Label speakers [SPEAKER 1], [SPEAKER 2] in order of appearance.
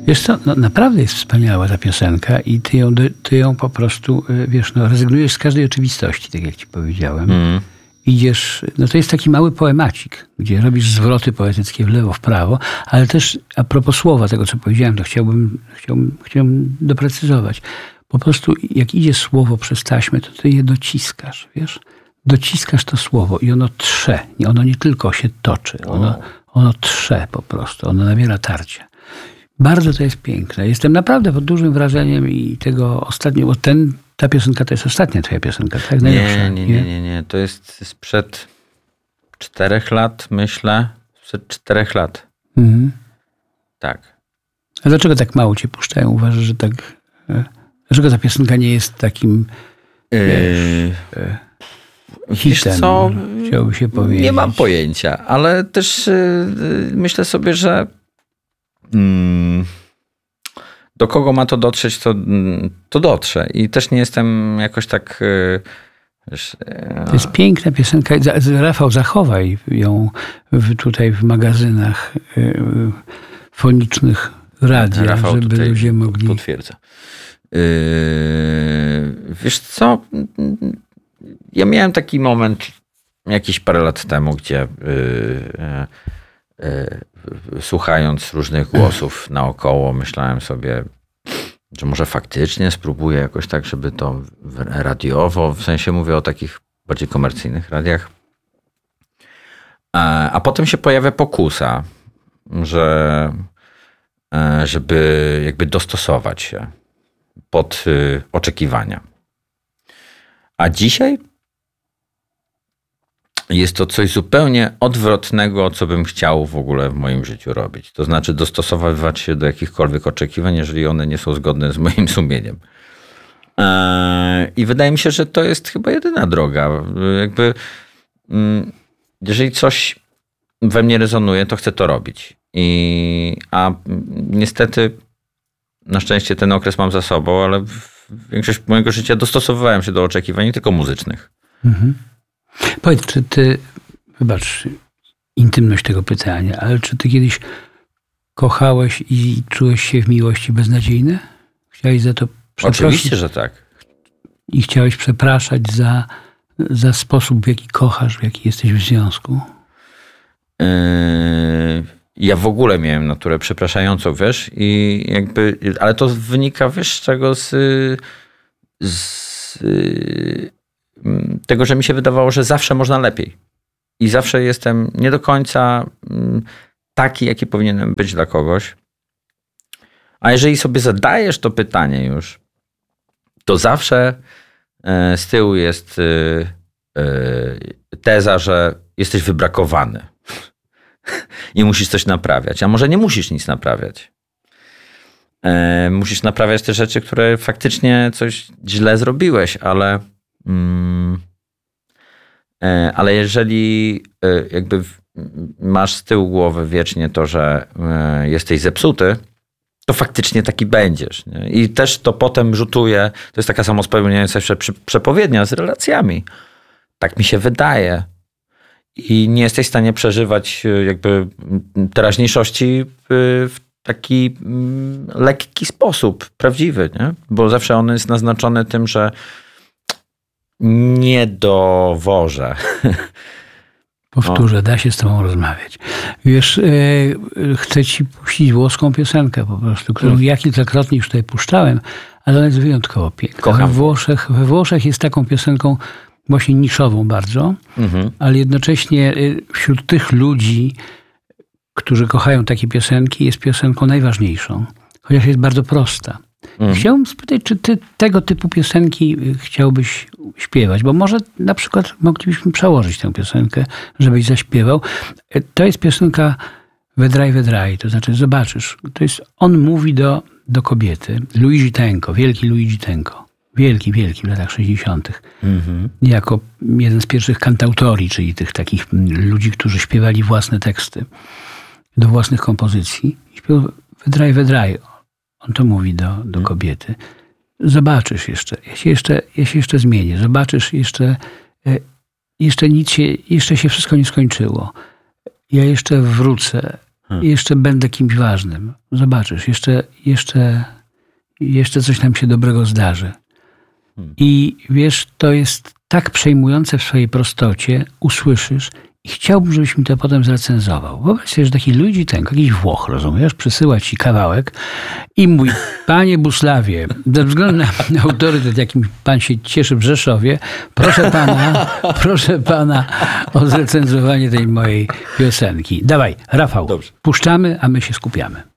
[SPEAKER 1] Wiesz co, no, naprawdę jest wspaniała ta piosenka i ty ją po prostu, wiesz, no, rezygnujesz z każdej oczywistości, tak jak ci powiedziałem. Idziesz, no to jest taki mały poemacik, gdzie robisz zwroty poetyckie w lewo, w prawo, ale też a propos słowa, tego co powiedziałem, to chciałbym doprecyzować. Po prostu jak idzie słowo przez taśmę, to ty je dociskasz, wiesz? Dociskasz to słowo i ono trze. Ono nie tylko się toczy, ono trze po prostu, ono nabiera tarcia. Bardzo to jest piękne. Jestem naprawdę pod dużym wrażeniem i tego ostatnio, bo ta piosenka to jest ostatnia twoja piosenka, tak?
[SPEAKER 2] Nie. To jest sprzed 4 lat, myślę. Sprzed 4 lat. Tak.
[SPEAKER 1] A dlaczego tak mało cię puszczają? Uważasz, że tak... Dlaczego ta piosenka nie jest takim hitem,
[SPEAKER 2] co?
[SPEAKER 1] Chciałoby się powiedzieć?
[SPEAKER 2] Nie mam pojęcia, ale też myślę sobie, że do kogo ma to dotrzeć, to dotrze. I też nie jestem jakoś tak...
[SPEAKER 1] To jest piękna piosenka. Rafał, zachowaj ją tutaj w magazynach fonicznych radia,
[SPEAKER 2] Rafał
[SPEAKER 1] żeby ludzie mogli...
[SPEAKER 2] Potwierdza. Wiesz co? Ja miałem taki moment jakieś parę lat temu, gdzie słuchając różnych głosów naokoło, myślałem sobie, że może faktycznie spróbuję jakoś tak, żeby to radiowo, w sensie mówię o takich bardziej komercyjnych radiach. A potem się pojawia pokusa, żeby jakby dostosować się pod oczekiwania. A dzisiaj jest to coś zupełnie odwrotnego, co bym chciał w ogóle w moim życiu robić. To znaczy dostosowywać się do jakichkolwiek oczekiwań, jeżeli one nie są zgodne z moim sumieniem. I wydaje mi się, że to jest chyba jedyna droga. Jakby, jeżeli coś we mnie rezonuje, to chcę to robić. A niestety, na szczęście ten okres mam za sobą, ale większość mojego życia dostosowywałem się do oczekiwań, nie tylko muzycznych.
[SPEAKER 1] Powiedz, czy ty, wybacz intymność tego pytania, ale czy ty kiedyś kochałeś i czułeś się w miłości beznadziejne? Chciałeś za to przeprosić?
[SPEAKER 2] Oczywiście, że tak.
[SPEAKER 1] I chciałeś przepraszać za sposób, w jaki kochasz, w jaki jesteś w związku?
[SPEAKER 2] Ja w ogóle miałem naturę przepraszającą, wiesz, i jakby, ale to wynika, wiesz, z czego? Z tego, że mi się wydawało, że zawsze można lepiej. I zawsze jestem nie do końca taki, jaki powinienem być dla kogoś. A jeżeli sobie zadajesz to pytanie już, to zawsze z tyłu jest teza, że jesteś wybrakowany i musisz coś naprawiać. A może nie musisz nic naprawiać. Musisz naprawiać te rzeczy, które faktycznie coś źle zrobiłeś, ale jeżeli jakby masz z tyłu głowy wiecznie to, że jesteś zepsuty, to faktycznie taki będziesz. Nie? I też to potem rzutuje, to jest taka samospełniająca się przepowiednia z relacjami. Tak mi się wydaje. I nie jesteś w stanie przeżywać jakby teraźniejszości w taki lekki sposób, prawdziwy, nie? Bo zawsze on jest naznaczony tym, że nie dowożę.
[SPEAKER 1] Powtórzę, da się z tobą rozmawiać. Wiesz, chcę ci puścić włoską piosenkę po prostu, którą ja kilkakrotnie już tutaj puszczałem, ale ona jest wyjątkowo piękna.
[SPEAKER 2] Kocham.
[SPEAKER 1] We Włoszech jest taką piosenką właśnie niszową bardzo, ale jednocześnie wśród tych ludzi, którzy kochają takie piosenki, jest piosenką najważniejszą, chociaż jest bardzo prosta. Chciałbym spytać, czy ty tego typu piosenki chciałbyś śpiewać? Bo może na przykład moglibyśmy przełożyć tę piosenkę, żebyś zaśpiewał. To jest piosenka Vedrai, Vedrai, to znaczy zobaczysz. To jest, on mówi do kobiety. Luigi Tenco, wielki Luigi Tenco. Wielki w latach 60. Jako jeden z pierwszych kantautori, czyli tych takich ludzi, którzy śpiewali własne teksty do własnych kompozycji. Śpiewał Vedrai, Vedrai. On to mówi do kobiety. Zobaczysz jeszcze. Ja się jeszcze zmienię. Zobaczysz jeszcze nic się, jeszcze się wszystko nie skończyło. Ja jeszcze wrócę. jeszcze będę kimś ważnym. Zobaczysz, jeszcze coś nam się dobrego zdarzy. I wiesz, to jest tak przejmujące w swojej prostocie, usłyszysz i chciałbym, żebyś mi to potem zrecenzował. Wyobraź sobie, że taki ludzi, jakiś Włoch, rozumiesz, przysyła ci kawałek i mówi, panie Busławie, ze względu na autorytet, jakim pan się cieszy w Rzeszowie, proszę pana o zrecenzowanie tej mojej piosenki. Dawaj, Rafał,
[SPEAKER 2] Dobrze.
[SPEAKER 1] puszczamy, a my się skupiamy.